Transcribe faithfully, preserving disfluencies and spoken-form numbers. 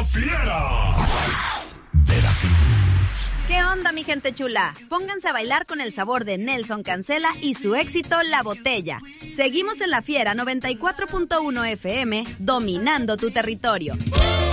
La Fiera. Veracruz. ¿Qué onda, mi gente chula? Pónganse a bailar con el sabor de Nelson Cancela y su éxito La Botella. Seguimos en La Fiera noventa y cuatro punto uno F M, dominando tu territorio.